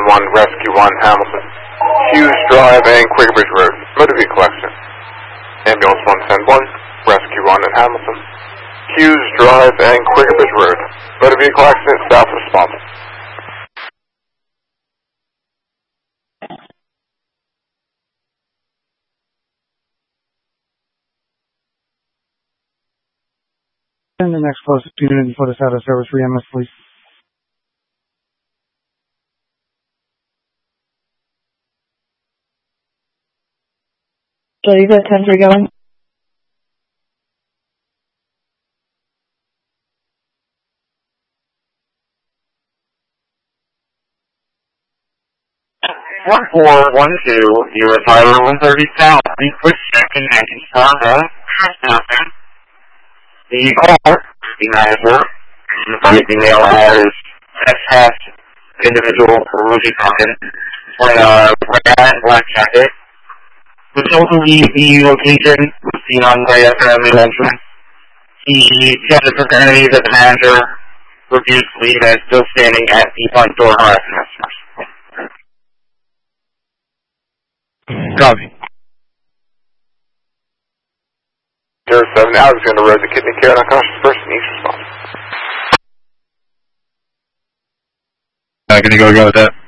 111, Rescue 1, Hamilton. Hughes Drive and Quaker Bridge Road. Motor vehicle accident. Ambulance 110-1, Rescue 1 at Hamilton. Hughes Drive and Quaker Bridge Road. Motor vehicle accident, staff responsible. And the next closest unit for this out of service for EMS, please. So you got 10-3 going? One 412, US Highway 130 South, East Second Engine Honda, Trespassing. The car, the manager, the male has SS individual Rudy Compton, wearing a red and black jacket. The total the location was seen on the family mention. The judge fraternity that the manager refused to leave and is still standing at the front door harassing customers. Copy. 07, Alexander Road, the kidney care and unconscious person, each response. Can you go with that?